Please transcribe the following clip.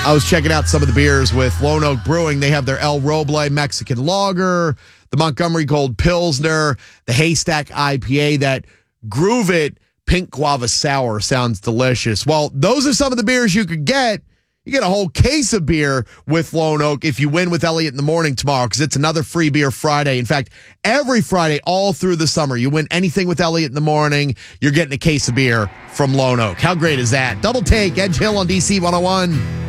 I was checking out some of the beers with Lone Oak Brewing. They have their El Roble Mexican Lager, the Montgomery Gold Pilsner, the Haystack IPA, that Groove It Pink Guava Sour sounds delicious. Well, those are some of the beers you could get. You get a whole case of beer with Lone Oak if you win with Elliott in the Morning tomorrow, because it's another free beer Friday. In fact, every Friday all through the summer, you win anything with Elliott in the Morning, you're getting a case of beer from Lone Oak. How great is that? Double Take, Edge Hill on DC 101.